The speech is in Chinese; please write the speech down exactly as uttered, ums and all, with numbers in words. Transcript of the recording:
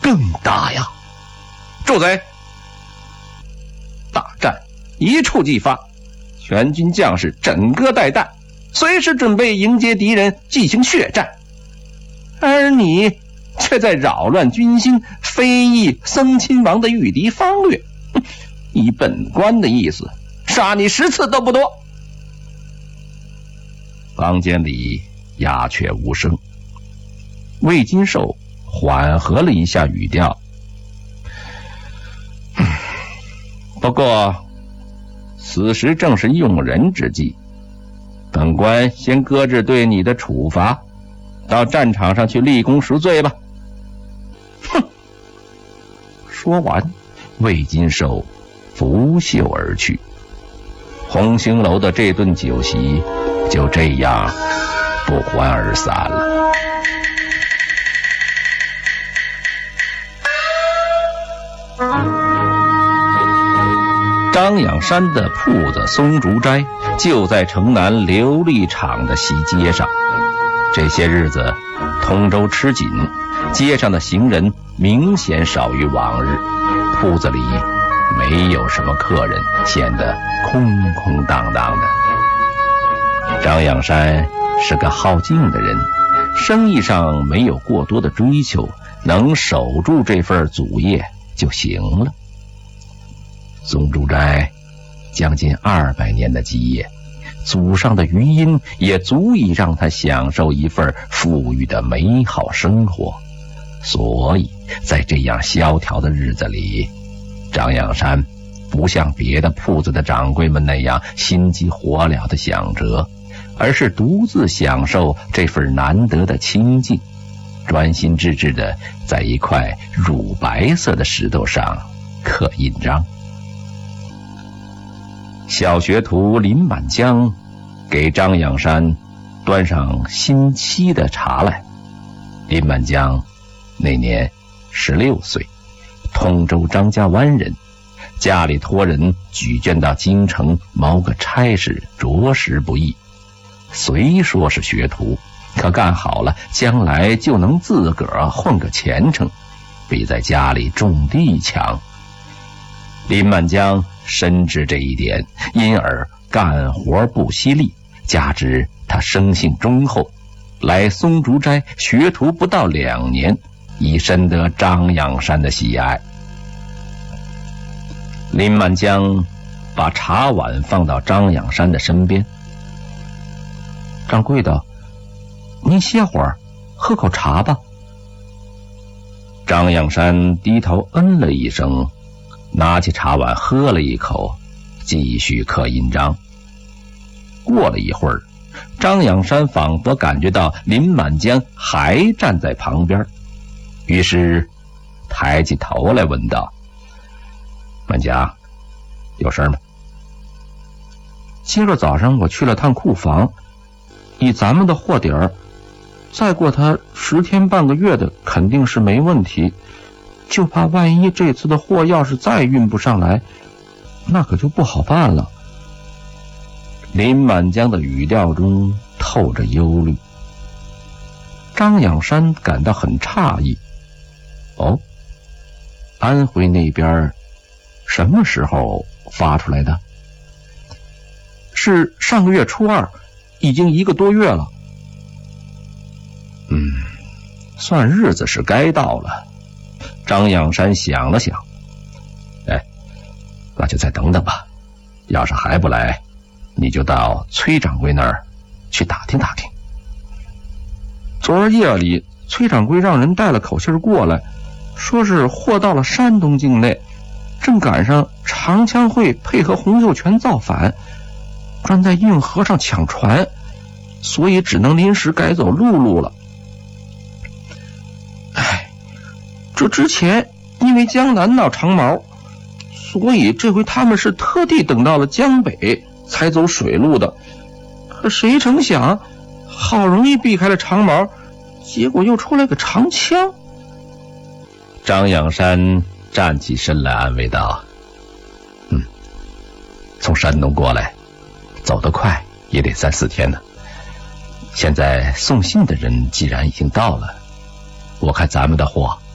更大呀！ 住嘴！大战一触即发，全军将士整个带弹，随时准备迎接敌人进行血战，而你却在扰乱军心，非议僧亲王的御敌方略。以本官的意思，杀你十次都不多。 房间里鸦雀无声，魏金寿缓和了一下语调，不过此时正是用人之际，本官先搁置对你的处罚，到战场上去立功赎罪吧。 哼！ 说完，魏金寿拂袖而去。红星楼的这顿酒席就这样不欢而散了。张养山的铺子松竹斋就在城南琉璃厂的西街上。这些日子通州吃紧，街上的行人明显少于往日，铺子里没有什么客人，显得空空荡荡的。张养山是个好静的人，生意上没有过多的追求，能守住这份祖业就行了。松竹斋将近二百年的基业，祖上的余荫也足以让他享受一份富裕的美好生活，所以在这样萧条的日子里，张养山不像别的铺子的掌柜们那样心急火燎的想着，而是独自享受这份难得的清静，专心致志地在一块乳白色的石头上刻印章。小学徒林满江给张养山端上新沏的茶来。林满江那年十六岁，通州张家湾人，家里托人举荐到京城谋个差事，着实不易。虽说是学徒，可干好了，将来就能自个儿混个前程，比在家里种地强。林满江深知这一点，因而干活不惜力，加之他生性忠厚，来松竹斋学徒不到两年，已深得张养山的喜爱。林满江把茶碗放到张养山的身边。掌柜的，您歇会儿，喝口茶吧。张养山低头嗯了一声，拿起茶碗喝了一口，继续刻印章。过了一会儿，张养山仿佛感觉到林满江还站在旁边，于是抬起头来问道：满江，有事吗？今儿早上我去了趟库房，以咱们的货底儿，再过他十天半个月的肯定是没问题，就怕万一这次的货要是再运不上来，那可就不好办了。林满江的语调中透着忧虑。张养山感到很诧异。哦，安徽那边什么时候发出来的？是上个月初二，已经一个多月了。嗯，算日子是该到了。张养山想了想，哎，那就再等等吧。要是还不来，你就到崔掌柜那儿去打听打听。昨儿夜里，崔掌柜让人带了口信过来，说是货到了山东境内，正赶上长枪会配合洪秀全造反，专在运河上抢船，所以只能临时改走陆路了。唉，这之前因为江南闹长毛，所以这回他们是特地等到了江北才走水路的。可谁成想，好容易避开了长毛，结果又出来个长枪。张养山站起身来安慰道：嗯，从山东过来走得快也得三四天呢。现在送信的人既然已经到了，我看咱们的货